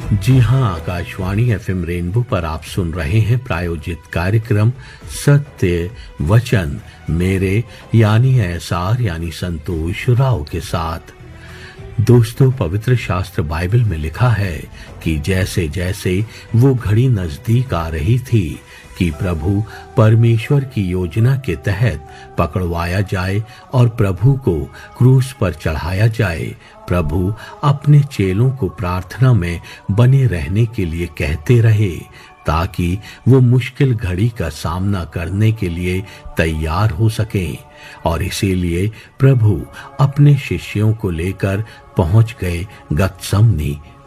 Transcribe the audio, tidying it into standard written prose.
जी हां, Akashvani FM rainbow पर आप सुन रहे हैं प्रायोजित कार्यक्रम सत्य वचन मेरे यानी एसआर यानी संतोष राव के साथ। दोस्तों, पवित्र शास्त्र बाइबल में लिखा है कि जैसे जैसे वो घड़ी नजदीक आ रही थी कि प्रभु परमेश्वर की योजना के तहत पकड़वाया जाए और प्रभु को क्रूस पर चढ़ाया जाए, प्रभु अपने चेलों को प्रार्थना में बने रहने के लिए कहते रहे ताकि वो मुश्किल घड़ी का सामना करने के लिए तैयार हो सकें। और इसीलिए प्रभु अपने शिष्यों को लेकर पहुंच गए गतसमनी